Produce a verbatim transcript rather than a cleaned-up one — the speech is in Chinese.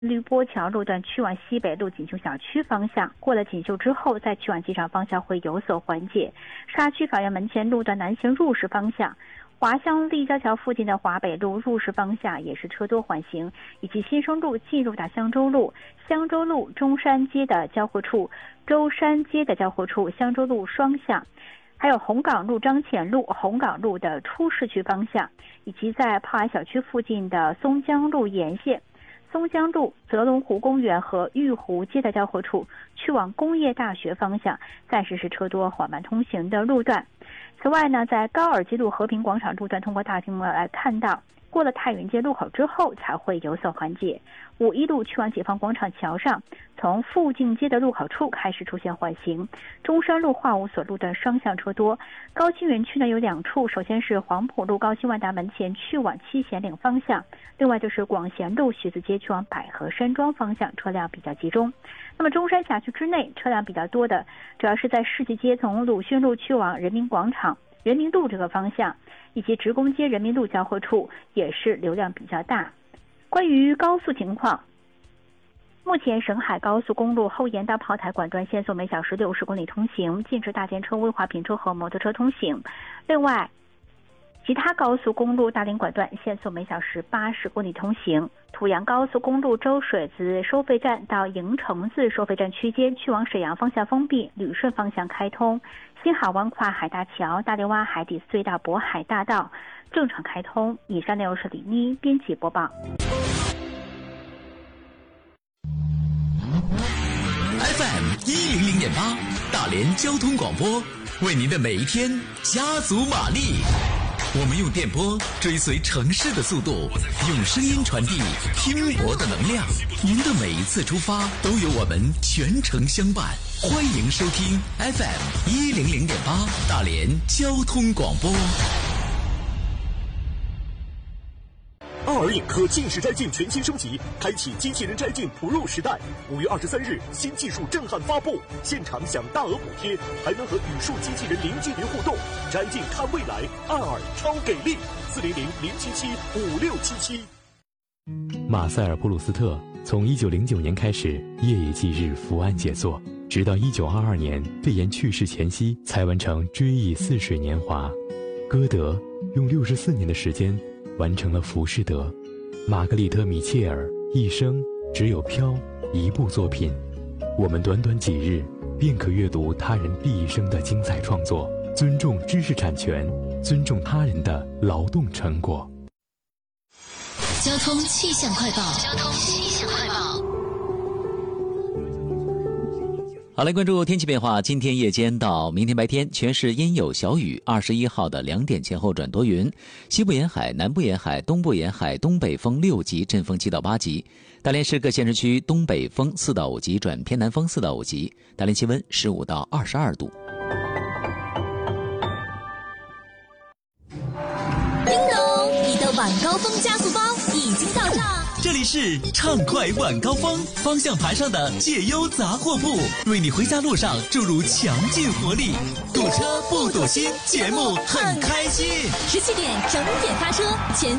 绿波桥路段去往西北路锦绣小区方向，过了锦绣之后再去往机场方向会有所缓解。沙区法院门前路段南行入市方向，华湘立交桥附近的华北路入市方向也是车多缓行，以及新生路进入到香洲路、香洲路中山街的交汇处、舟山街的交汇处、香洲路双向，还有红岗路张潜路、红岗路的出市区方向，以及在炮海小区附近的松江路沿线、松江路、泽龙湖公园和玉湖街的交汇处，去往工业大学方向暂时是车多缓慢通行的路段。此外呢，在高尔基路和平广场路段，通过大屏幕来看到，过了太原街路口之后才会有所缓解。五一路去往解放广场桥上，从富境街的路口处开始出现缓行。中山路化务所路段双向车多。高新园区呢有两处，首先是黄埔路高新万达门前去往七贤岭方向，另外就是广贤路徐子街去往百合山庄方向车辆比较集中。那么中山辖区之内车辆比较多的，主要是在世纪街从鲁迅路去往人民广场、人民路这个方向，以及职工街人民路交汇处也是流量比较大。关于高速情况，目前沈海高速公路后沿到炮台管段限速每小时六十公里通行，禁止大件车、微滑平车和摩托车通行。另外，其他高速公路大连管段限速每小时八十公里通行。濮阳高速公路周水子收费站到营城子收费站区间去往沈阳方向封闭，旅顺方向开通。新海湾跨海大桥、大连湾海底隧道、渤海大道正常开通。以上内容是李妮编辑播报。 F M 一零零点八，大连交通广播，为您的每一天加足马力。我们用电波追随城市的速度，用声音传递拼搏的能量。您的每一次出发都有我们全程相伴。欢迎收听 F M 一零零点八，大连交通广播。 奥尔影科近视摘镜全新升级，开启机器人摘镜 Pro 时代。五月二十三日，新技术震撼发布，现场享大额补贴，还能和语数机器人零距离互动。摘镜看未来，奥尔超给力！四零零零七七五六七七。 马塞尔普鲁斯特从一九零九年开始夜以继日伏案写作，直到一九二二年肺炎去世前夕才完成《追忆似水年华》。歌德用六十四年的时间完成了《浮士德》。玛格丽特·米切尔一生只有《飘》一部作品，我们短短几日便可阅读他人毕生的精彩创作。尊重知识产权，尊重他人的劳动成果。 交通气象快报。交通气象快报。 好，来关注天气变化。今天夜间到明天白天全市阴有小雨，二十一号的两点前后转多云，西部沿海、南部沿海、东部沿海东北风六级，阵风七到八级。大连市各县市区东北风四到五级转偏南风四到五级。大连气温十五到二十二度。 叮咚，你的晚高峰加速包已经到账。 这里是畅快晚高峰，方向盘上的解忧杂货铺，为你回家路上注入强劲活力。堵车不堵心，节目很开心。 十七点整点发车，前